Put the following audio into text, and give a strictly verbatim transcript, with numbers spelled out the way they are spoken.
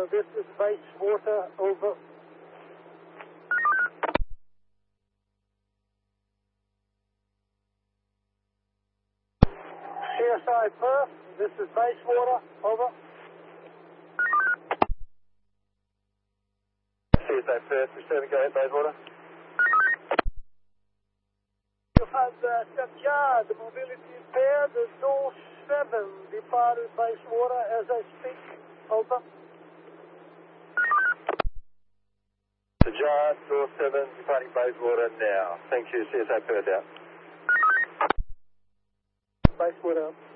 Bayswater, this is Bayswater, over. C S I Perth, this is Bayswater, over. C S I Perth, receiving, go ahead, Bayswater. You have uh, Sajjad, mobility impaired, door seven, departed Bayswater as I speak, over. Sajjad, door seven, departing Bayswater now. Thank you, C S I Perth out. Bayswater.